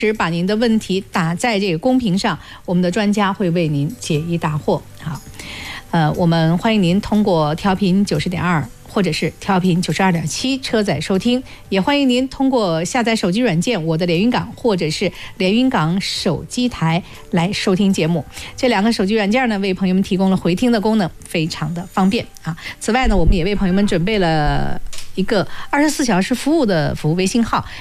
只把您的问题打在这个公屏上，我们的专家会为您解疑答惑。好，我们欢迎您通过调频90.2或者是调频92.7车载收听，也欢迎您通过下载手机软件我的连云港或者是连云港手机台来收听节目。这两个手机软件呢，为朋友们提供了回听的功能，非常的方便啊。此外呢，我们也为朋友们准备了一个24小时服务的服务微信号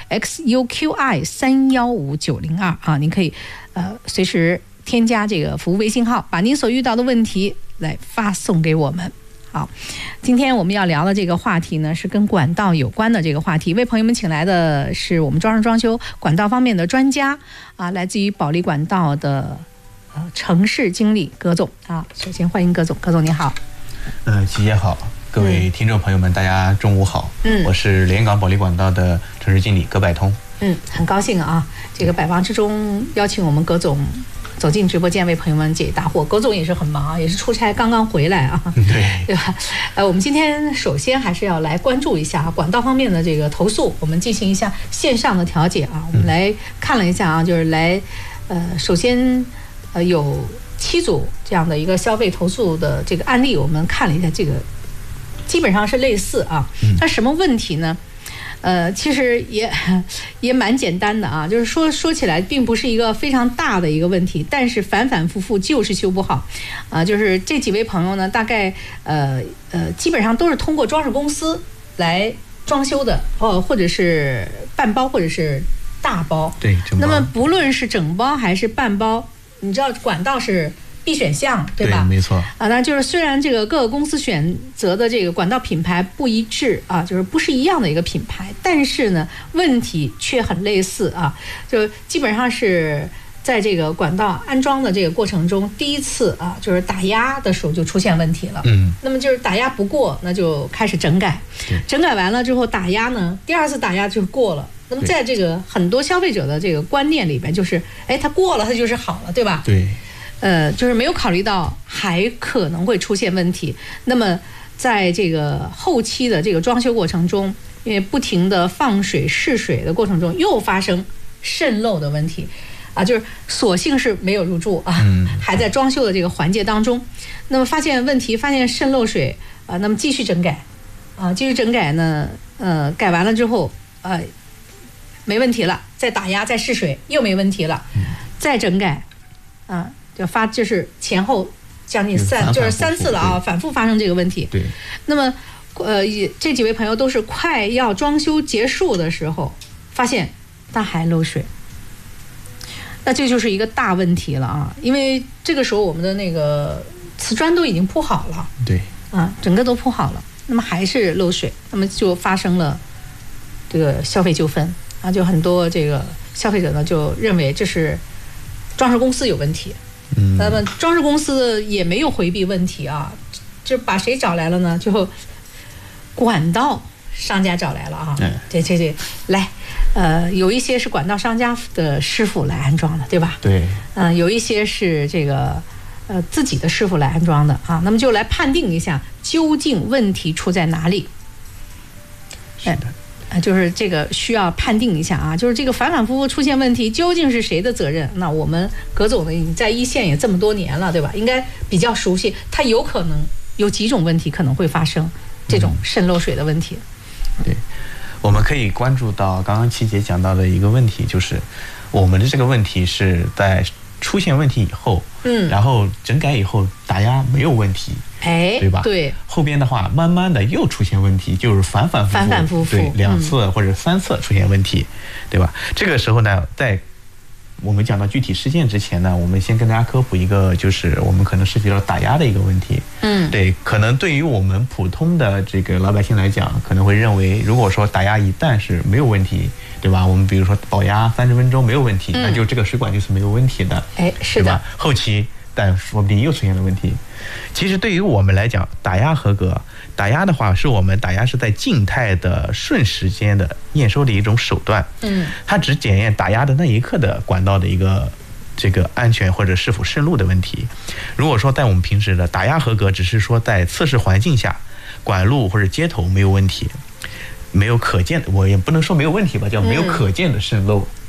XUQI315902啊，您可以随时添加这个服务微信号，把您所遇到的问题来发送给我们。好，今天我们要聊的这个话题呢，是跟管道有关的这个话题。为朋友们请来的是我们装修管道方面的专家啊，来自于保利管道的城市经理葛总啊。首先欢迎葛总，葛总你好。 齐姐好，各位听众朋友们，大家中午好。我是连云港保利管道的城市经理葛百通。 很高兴啊，这个百忙之中邀请我们葛总走进直播间为朋友们解答惑。葛总也是很忙啊，也是出差刚刚回来啊，对吧？我们今天首先还是要来关注一下管道方面的这个投诉，我们进行一下线上的调解啊。我们来看了一下啊，就是来首先有7组这样的一个消费投诉的这个案例，我们看了一下，这个基本上是类似啊。那什么问题呢？其实也蛮简单的啊，就是说起来并不是一个非常大的一个问题，但是反反复复就是修不好，就是这几位朋友呢，大概基本上都是通过装饰公司来装修的或者是半包或者是大包。 对，整包。 那么不论是整包还是半包，你知道管道是必选项，对吧？ 对，没错。 那就是虽然这个各个公司选择的这个管道品牌不一致啊，就是不是一样的一个品牌，但是呢，问题却很类似啊，就基本上是在这个管道安装的这个过程中，第一次啊，就是打压的时候就出现问题了。那么就是打压不过，那就开始整改，整改完了之后打压呢，第2次打压就过了。那么在这个很多消费者的这个观念里边，就是它过了，它就是好了，对吧？ 对。 就是没有考虑到还可能会出现问题。那么在这个后期的这个装修过程中，因为不停的放水试水的过程中，又发生渗漏的问题啊，就是所幸是没有入住啊，还在装修的这个环节当中。那么发现问题，发现渗漏水啊，那么继续整改啊，继续整改呢，改完了之后没问题了，再打压再试水又没问题了，再整改啊。就是前后将近3次了啊，反复发生这个问题。 对。 那么，这几位朋友都是快要装修结束的时候，发现它还漏水，那这就是一个大问题了啊！因为这个时候我们的那个瓷砖都已经铺好了， 对， 整个都铺好了，那么还是漏水，那么就发生了这个消费纠纷啊！就很多这个消费者呢就认为这是装饰公司有问题。那么装饰公司也没有回避问题啊，就把谁找来了呢？就管道商家找来了啊。这来，有一些是管道商家的师傅来安装的，对吧？ 对。 有一些是这个自己的师傅来安装的啊。那么就来判定一下究竟问题出在哪里。 是的。 就是这个需要判定一下啊，就是这个反反复复出现问题，究竟是谁的责任？那我们葛总呢，已经在一线也这么多年了，对吧？应该比较熟悉，它有可能有几种问题可能会发生这种渗漏水的问题。 对，我们可以关注到刚刚琪姐讲到的一个问题，就是我们的这个问题是在出现问题以后，然后整改以后打压没有问题。对吧？ 对， 后边的话，慢慢的又出现问题，就是反反复复，对，2次或者3次出现问题，对吧？这个时候呢，在我们讲到具体事件之前呢，我们先跟大家科普一个，就是我们可能涉及到打压的一个问题。对，可能对于我们普通的这个老百姓来讲，可能会认为，如果说打压一旦是没有问题，对吧？我们比如说保压30分钟没有问题，那就这个水管就是没有问题的， 是的。 后期但说不定又出现了问题。其实对于我们来讲，打压合格，打压的话是我们打压是在静态的瞬时间的验收的一种手段。它只检验打压的那一刻的管道的一个这个安全或者是否渗漏的问题。如果说在我们平时的打压合格，只是说在测试环境下管路或者接头没有问题，没有可见的，我也不能说没有问题吧，叫没有可见的渗漏，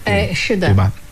哎，是的， 对吧？